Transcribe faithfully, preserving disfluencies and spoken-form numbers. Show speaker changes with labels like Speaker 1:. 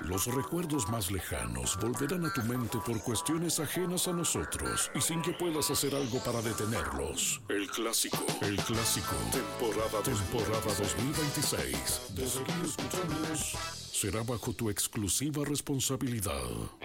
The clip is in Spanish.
Speaker 1: Los recuerdos más lejanos volverán a tu mente por cuestiones ajenas a nosotros y sin que puedas hacer algo para detenerlos. El clásico, el clásico, temporada, temporada dos mil veintiséis. De seguir escuchándonos, será bajo tu exclusiva responsabilidad.